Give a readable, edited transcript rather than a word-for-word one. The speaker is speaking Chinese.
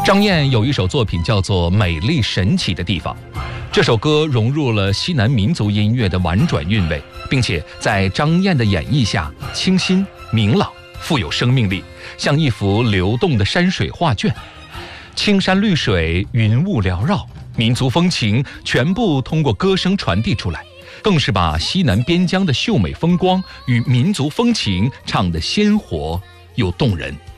张燕有一首作品叫做《美丽神奇的地方》，这首歌融入了西南民族音乐的婉转韵味，并且在张燕的演绎下，清新明朗，富有生命力，像一幅流动的山水画卷。青山绿水，云雾缭绕，民族风情全部通过歌声传递出来，更是把西南边疆的秀美风光与民族风情唱得鲜活又动人。